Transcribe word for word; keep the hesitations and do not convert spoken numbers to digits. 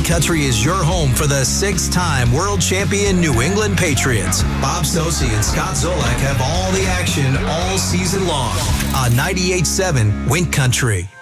Wink Country is your home for the six-time world champion New England Patriots. Bob Stosey and Scott Zolak have all the action all season long on ninety-eight point seven Wink Country.